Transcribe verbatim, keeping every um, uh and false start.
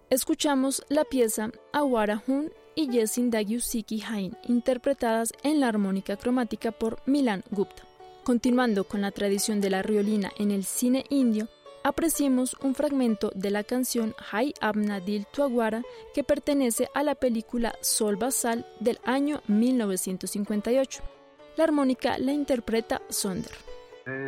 Escuchamos la pieza Awara Hun y Jesindagi Usiki Hain, interpretadas en la armónica cromática por Milan Gupta. Continuando con la tradición de la riolina en el cine indio, apreciemos un fragmento de la canción Hai Apna Dil Tu Awara, que pertenece a la película Sol Basal del año mil novecientos cincuenta y ocho. La armónica la interpreta Sonder.